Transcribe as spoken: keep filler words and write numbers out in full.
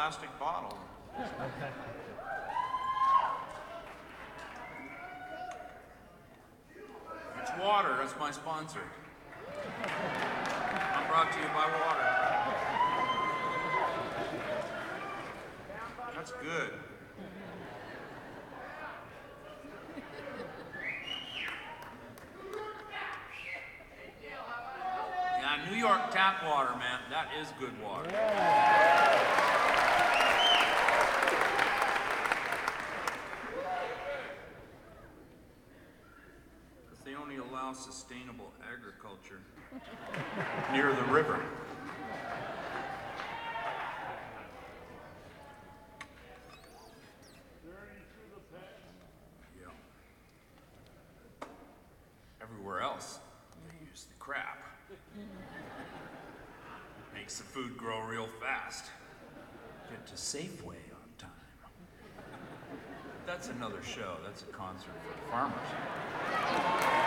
plastic bottle. It's water, that's my sponsor. I'm brought to you by water. That's good. Yeah, New York tap water, man, that is good water. Because they only allow sustainable agriculture near the river. Yeah. Everywhere else, they use the crap. Makes the food grow real fast. Get to Safeway on time. That's another show. That's a concert for farmers.